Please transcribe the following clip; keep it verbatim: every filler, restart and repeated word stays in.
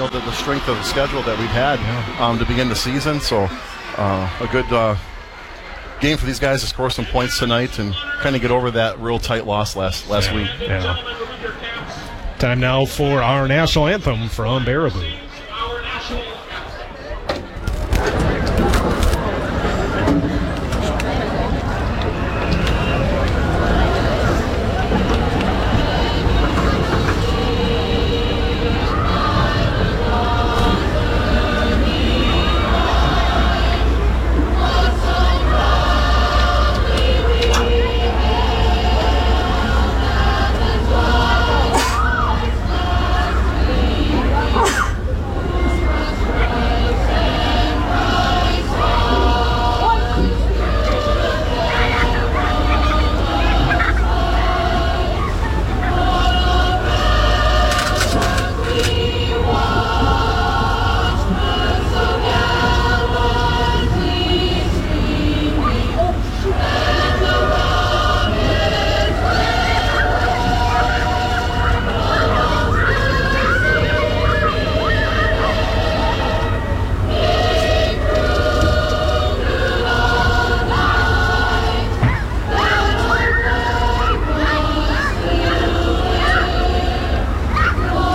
know, the, the strength of the schedule that we've had yeah. um, to begin the season. So uh, a good uh, game for these guys to score some points tonight and kind of get over that real tight loss last last yeah. week. Yeah. Time now for our national anthem from Baraboo.